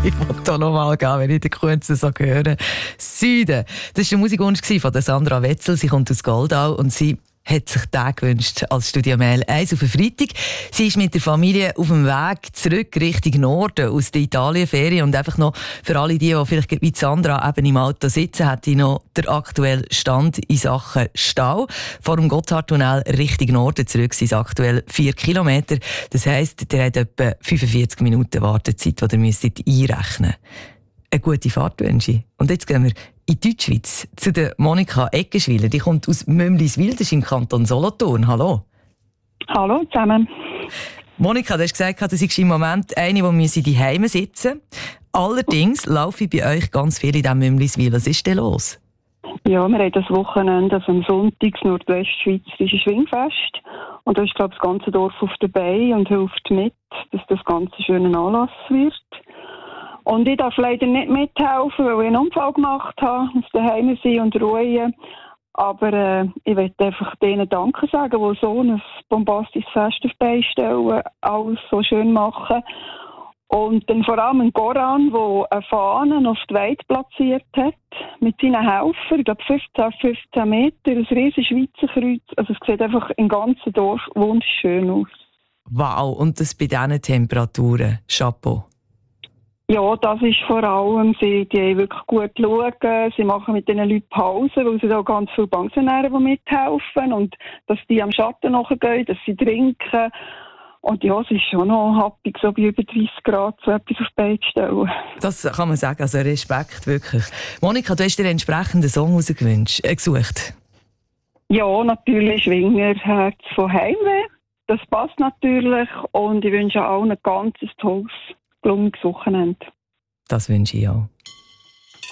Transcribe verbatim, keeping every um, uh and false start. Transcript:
Ich wollte hier nochmal gehen, wenn ich den Kunzen so höre. Süden. Das war der Musikwunsch von Sandra Wetzel. Sie kommt aus Goldau und sie hat sich den gewünscht als Studiomail eins auf den Freitag. Sie ist mit der Familie auf dem Weg zurück Richtung Norden aus der Italienferien. Und einfach noch für alle die, die vielleicht wie Sandra eben im Auto sitzen, hat ich noch der aktuelle Stand in Sachen Stau. Vor dem Gotthardtunnel Richtung Norden zurück sind es aktuell vier Kilometer. Das heisst, ihr habt etwa fünfundvierzig Minuten Wartezeit, die ihr müsstet einrechnen müsst. Eine gute Fahrt wünsche ich. Und jetzt gehen wir in die Deutschschweiz zu der Monika Eckenschwiller. Die kommt aus Mümliswil, das ist im Kanton Solothurn. Hallo. Hallo zusammen. Monika, du hast gesagt, du bist im Moment eine, die zu Hause sitzen muss. Allerdings laufe ich bei euch ganz viel in diesem Mümliswil. Was ist denn los? Ja, wir haben das Wochenende, also am Sonntag, das Nordwestschweizerische Schwingfest. Und da ist, glaube ich, das ganze Dorf auf dabei und hilft mit, dass das Ganze ein schöner Anlass wird. Und ich darf leider nicht mithelfen, weil ich einen Unfall gemacht habe, muss daheim sein und ruhen. Aber äh, ich möchte einfach denen Danke sagen, die so ein bombastisches Fest auf die Beine stellen, alles so schön machen. Und dann vor allem ein Goran, der eine Fahne auf die Weide platziert hat, mit seinen Helfern, ich glaube fünfzehn, fünfzehn Meter, ein riesiges Schweizer Kreuz. Also es sieht einfach im ganzen Dorf wunderschön aus. Wow, und das bei diesen Temperaturen. Chapeau. Ja, das ist vor allem, sie die wirklich gut schauen, sie machen mit diesen Leuten Pause, weil sie da ganz viele Pensionäre, die mithelfen und dass die am Schatten nachgehen, dass sie trinken. Und ja, es ist schon noch happig, so bei über dreißig Grad so etwas auf die Beine zu stellen. Das kann man sagen, also Respekt, wirklich. Monika, du hast dir einen entsprechenden Song rausgewünscht, äh, gesucht. Ja, natürlich Schwinger, Herz von Heimweh. Das passt natürlich und ich wünsche allen ein ganz tolles, gelungenes Wochenende. Das wünsche ich auch.